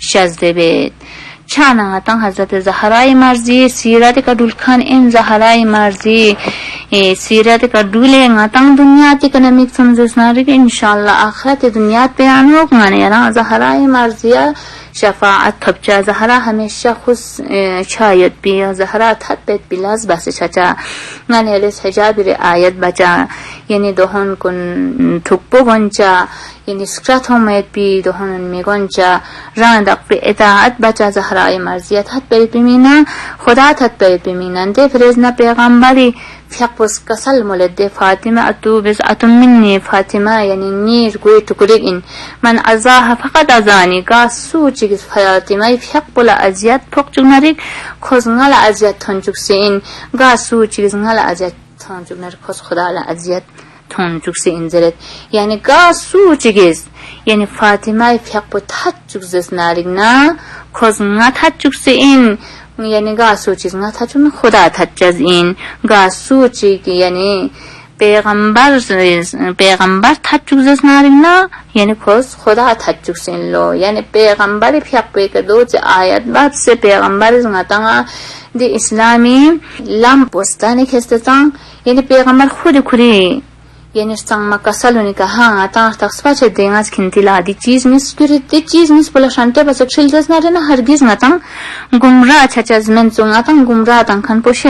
شزده بید. چند انگتان حضرت زهرای مرزی سیرت که دولکان این زهرای مرزی سیرت که دوله انگتان دنیاتی که نمیک سمزسناری که انشاءالله آخرت دنیات بیانو کنه. یعنی زهرای مرزی شفاعت تبچه زهرا همیشه خوش چایت بی زهرا تد بیت بلاز بس چچا یعنی الیس حجاب رعایت بچا یعنی دهان کن تکبو گنچا یعنی سکرات همید بی دهان میگنچا راندق بی اطاعت بچا زهرای مرزیت تد بیت بمینه خدا تد بیت بمینه ده فرزنا پیغمبری فیقبس کسل مولد فاطمه اتو بزعت منی فاطمه یعنی نیر گوی تکلیگ این من ازاها فقط ازانی گاسو چیز فاطمه فیقبل ازیت پک جنریک خزنال ازیت تنجوک سین گاسو چیز نال ازیت تنجوک نریک خز خدا ازیت تنجوک سین زرد یعنی گاسو چیز یعنی فاطمه فیقبل تنجوک زنریک نه خزنال تنجوک سین یعنی گاسو چیز نه تجون خدا تجز این گاسو چی یعنی پیغمبر تجوز نارینه یعنی کس خدا تجوز این لو یعنی پیغمبر پیغمبر که دو آیت بعد سے پیغمبر زنگتاں دی اسلامی لام پوستانی کستان یعنی پیغمبر خود کری یعنی سانگ مکسلونی که ها تا تخصص دیگه کنتیلا دی چیز میسکری دی چیز میس بلا شانته بس چیلدز نرینه هرگز نتان گمراه چچز منزو نتان گمراه تان کن پو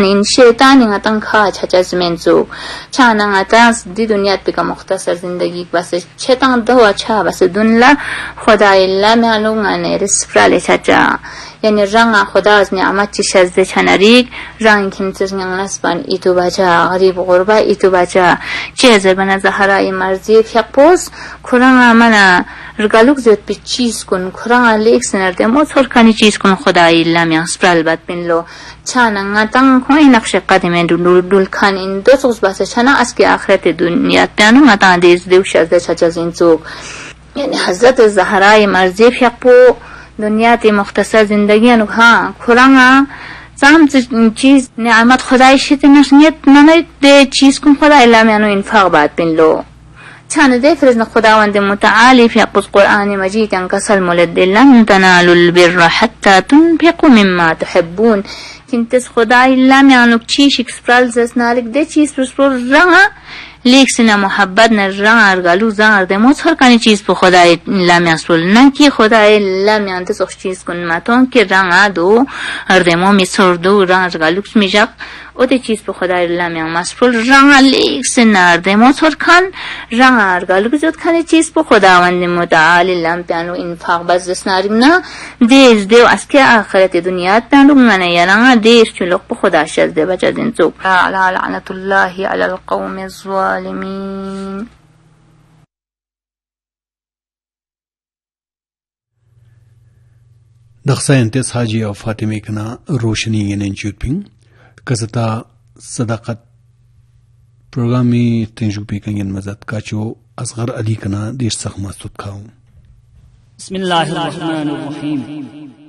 شیطانی نتان خا چچز منزو چانا نتان دی دنیات بگم مختصر زندگی بس چتان دو اچھا بس دنیا خدای الله معلوم انه رسپراله چچا یعنی رنگ خدا از نعمت چی شزده چنریک رنگ کنتز نسبان ایتو بچا غریب غربا ایتو بچا چیزه بنا زهرای مرزی فیقپوز کران منا رگالوک زیاد بی چیز کن کران لیک سنرده موتور کنی چیز کن خدای الله میان سپرال بد بین لو چانا نتان کنی نقش قدیمه دول کن این دو سوز بسه چانا از که آخرت دنیات بیانو نتان دیز دیو شزده چچز این زوگ یعنی حضرت زهرای مرزی فیقپو دنیاتی مختصر زندگی انو ها کرانا زام چیز نعمت خدای شیط نشنیت ننید ده چیز کن خدای الله میانو انفاق باد بین لو چانه ده فرزن خداوند متعالی فی قص قرآن مجید انکسل مولد لن تنالوا البر حتی تنفقوا مما تحبون کنتس خدای الله میانو چیش اکسپرال زس نالک ده چیز پرسپر رنگا لیک سنا محبت نه رنگ ارگالو زنگ ده موت هر کنی چیز پو خدای الله میاسپرال نه کی خدای الله میانت سخ چیز کن ماتون که رنگ دو اردمو میسر دو رنگ ارگالوکس میجاق او ده چیز پو خدای الله میاسپرال رنگ لیک سنا اردمو سر کن رنگ ارگالوک زود کنی چیز پو خداوند متعالی الله پیانو انفاق باز دسناریم نه دیز دیو از که آخرت دنیات پیانو منه یرنگ دیز چلوک پو خدا شزده بچه دنزو لعنت الله علی القوم الظالمین. نقصہ انتس حاجی اور فاطمہ کنا روشنی ینن چوتپنگ کستا صداقت پروگرامی تنجو پیکنگن مزد کاچو اصغر علی کنا دیر سخ مستود کھاؤں. بسم اللہ الرحمن الرحیم.